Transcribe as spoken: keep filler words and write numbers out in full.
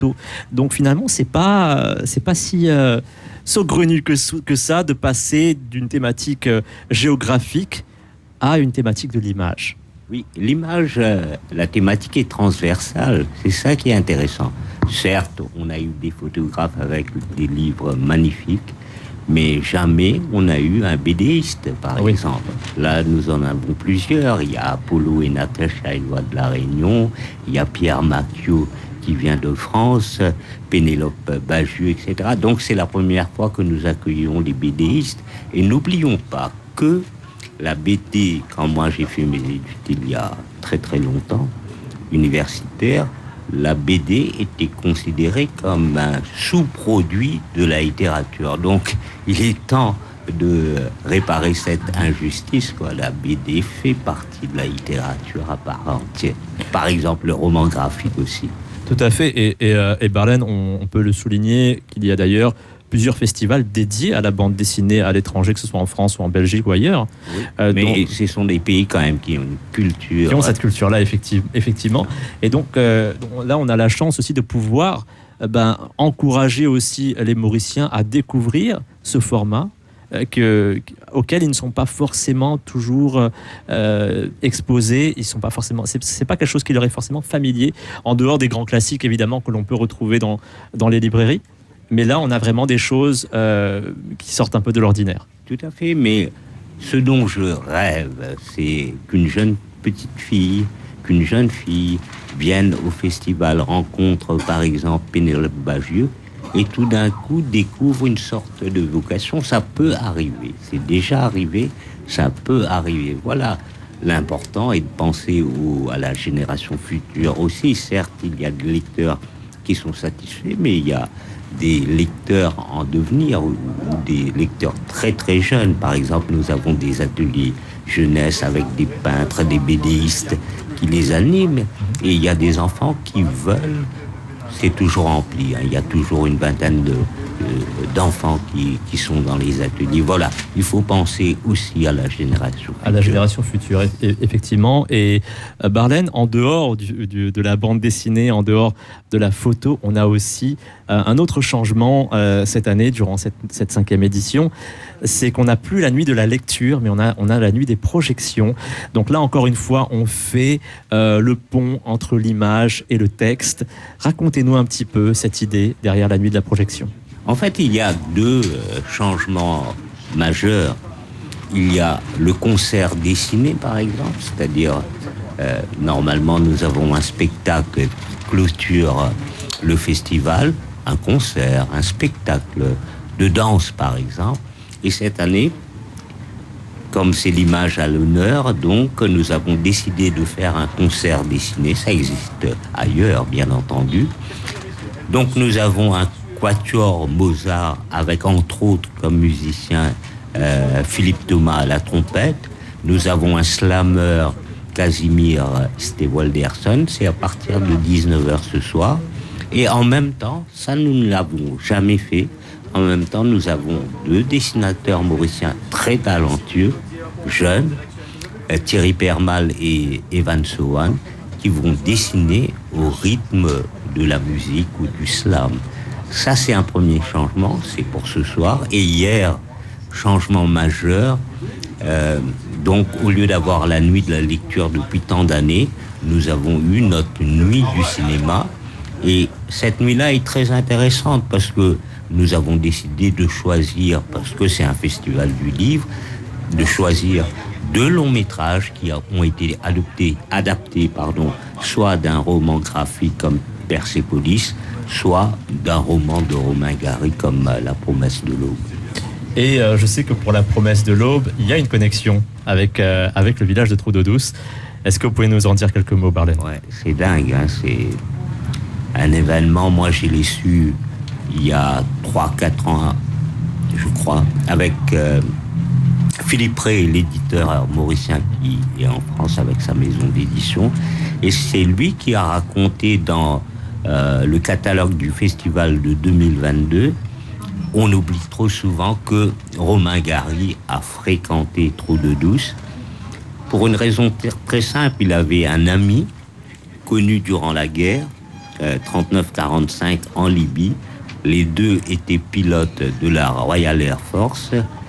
photos. Donc finalement, c'est pas, c'est pas si euh, saugrenu que, que ça de passer d'une thématique euh, géographique à une thématique de l'image. Oui, l'image, euh, la thématique est transversale, c'est ça qui est intéressant. Certes, on a eu des photographes avec des livres magnifiques, mais jamais on a eu un bédéiste, par oui. exemple. Là, nous en avons plusieurs. Il y a Apollo et Natacha Éloi de la Réunion, il y a Pierre Mathieu qui vient de France, Pénélope Bagieux, et cetera. Donc, c'est la première fois que nous accueillons les bédéistes. Et n'oublions pas que la B D, quand moi j'ai fait mes études il y a très très longtemps, universitaire, la B D était considérée comme un sous-produit de la littérature. Donc, il est temps de réparer cette injustice, quoi. La B D fait partie de la littérature à part entière. Par exemple, le roman graphique aussi. Tout à fait. Et, et, et Barlène, on, on peut le souligner qu'il y a d'ailleurs plusieurs festivals dédiés à la bande dessinée à l'étranger, que ce soit en France ou en Belgique ou ailleurs. Oui, euh, mais donc, ce sont des pays quand même qui ont une culture... Qui ont cette culture-là, effectivement. effectivement. Et donc, euh, là, on a la chance aussi de pouvoir euh, ben, encourager aussi les Mauriciens à découvrir ce format euh, que, auquel ils ne sont pas forcément toujours euh, exposés. Ils sont pas forcément... C'est, c'est pas quelque chose qui leur est forcément familier, en dehors des grands classiques, évidemment, que l'on peut retrouver dans, dans les librairies. Mais là, on a vraiment des choses euh, qui sortent un peu de l'ordinaire. Tout à fait, mais ce dont je rêve, c'est qu'une jeune petite fille, qu'une jeune fille vienne au festival, rencontre par exemple Pénélope Bagieux, et tout d'un coup découvre une sorte de vocation. Ça peut arriver, c'est déjà arrivé, ça peut arriver. Voilà, l'important est de penser au, à la génération future aussi. Certes, il y a des lecteurs qui sont satisfaits, mais il y a des lecteurs en devenir ou des lecteurs très très jeunes. Par exemple, nous avons des ateliers jeunesse avec des peintres, des bédéistes qui les animent, et il y a des enfants qui veulent. C'est toujours rempli, hein. Il y a toujours une vingtaine de, de, d'enfants qui, qui sont dans les ateliers. Voilà, il faut penser aussi à la génération future. À la génération future, effectivement. Et euh, Barlène, en dehors du, du, de la bande dessinée, en dehors de la photo, on a aussi euh, un autre changement euh, cette année, durant cette, cette cinquième édition. C'est qu'on n'a plus la nuit de la lecture, mais on a, on a la nuit des projections. Donc là, encore une fois, on fait euh, le pont entre l'image et le texte. Racontez-nous un petit peu cette idée derrière la nuit de la projection. En fait, il y a deux euh, changements majeurs. Il y a le concert dessiné, par exemple, c'est-à-dire, euh, normalement, nous avons un spectacle qui clôture le festival, un concert, un spectacle de danse, par exemple. Et cette année, comme c'est l'image à l'honneur, donc nous avons décidé de faire un concert dessiné. Ça existe ailleurs, bien entendu. Donc nous avons un quatuor Mozart avec entre autres comme musicien euh, Philippe Thomas à la trompette. Nous avons un slammer Casimir Stewalderson. C'est à partir de dix-neuf heures ce soir. Et en même temps, ça nous ne l'avons jamais fait. En même temps, nous avons deux dessinateurs mauriciens très talentueux, jeunes, euh, Thierry Permal et Evan Sohan, qui vont dessiner au rythme de la musique ou du slam. Ça, c'est un premier changement, c'est pour ce soir. Et hier, changement majeur, euh, donc au lieu d'avoir la nuit de la lecture depuis tant d'années, nous avons eu notre nuit du cinéma. Et cette nuit-là est très intéressante parce que nous avons décidé de choisir, parce que c'est un festival du livre, de choisir deux longs métrages qui ont été adoptés, adaptés pardon, soit d'un roman graphique comme Persépolis, soit d'un roman de Romain Gary comme La Promesse de l'Aube. Et euh, je sais que pour La Promesse de l'Aube, il y a une connexion avec, euh, avec le village de Trou-d'Eau-Douce. Est-ce que vous pouvez nous en dire quelques mots, Barlène ? Ouais, c'est dingue, hein, c'est un événement, moi je l'ai su il y a trois quatre ans, je crois, avec euh, Philippe Rey, l'éditeur mauricien qui est en France avec sa maison d'édition. Et c'est lui qui a raconté dans euh, le catalogue du festival de deux mille vingt-deux, on oublie trop souvent que Romain Gary a fréquenté Trou-de-Douce. Pour une raison très simple, il avait un ami connu durant la guerre, euh, trente-neuf quarante-cinq en Libye. Les deux étaient pilotes de la Royal Air Force